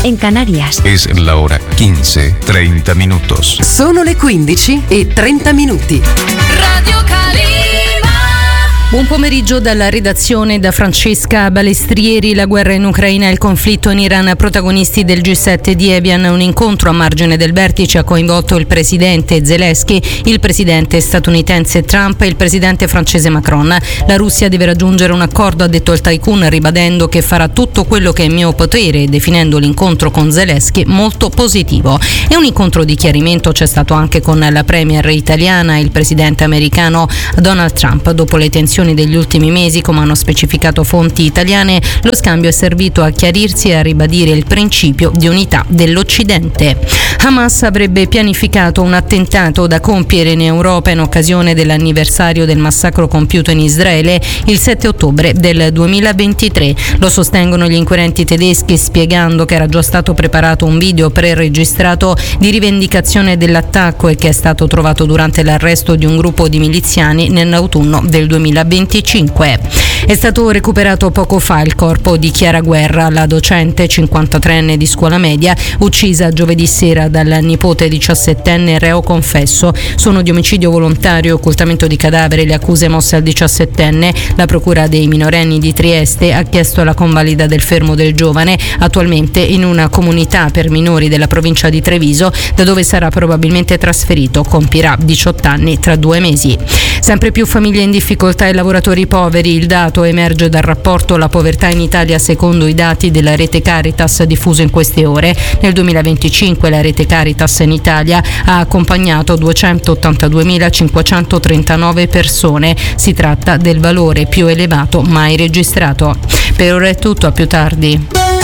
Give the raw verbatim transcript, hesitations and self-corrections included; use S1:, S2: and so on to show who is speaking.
S1: en Canarias.
S2: Es la hora quince, treinta minutos.
S3: Sono le quindici e trenta minuti.
S4: Radio Calima.
S5: Buon pomeriggio dalla redazione da Francesca Balestrieri. La guerra in Ucraina e il conflitto in Iran, protagonisti del G sette di Evian. Un incontro a margine del vertice ha coinvolto il presidente Zelensky, il presidente statunitense Trump e il presidente francese Macron. La Russia deve raggiungere un accordo, ha detto il tycoon, ribadendo che farà tutto quello che è in mio potere, definendo l'incontro con Zelensky molto positivo. E un incontro di chiarimento c'è stato anche con la premier italiana e il presidente americano Donald Trump. Dopo le tensioni degli ultimi mesi, come hanno specificato fonti italiane, lo scambio è servito a chiarirsi e a ribadire il principio di unità dell'Occidente. Hamas avrebbe pianificato un attentato da compiere in Europa in occasione dell'anniversario del massacro compiuto in Israele il sette ottobre del duemilaventitré. Lo sostengono gli inquirenti tedeschi, spiegando che era già stato preparato un video preregistrato di rivendicazione dell'attacco e che è stato trovato durante l'arresto di un gruppo di miliziani nell'autunno del duemilaventicinque. È stato recuperato poco fa il corpo di Chiara Guerra, la docente cinquantatreenne di scuola media, uccisa giovedì sera dal nipote diciassettenne reo confesso. Sono di omicidio volontario e occultamento di cadavere le accuse mosse al diciassettenne. La procura dei minorenni di Trieste ha chiesto la convalida del fermo del giovane, attualmente in una comunità per minori della provincia di Treviso, da dove sarà probabilmente trasferito. Compirà diciotto anni tra due mesi. Sempre più famiglie in difficoltà e lavoratori poveri. Il dato emerge dal rapporto La povertà in Italia secondo i dati della rete Caritas diffuso in queste ore. Nel duemilaventicinque la rete Caritas in Italia ha accompagnato duecentottantaduemilacinquecentotrentanove persone. Si tratta del valore più elevato mai registrato. Per ora è tutto, a più tardi.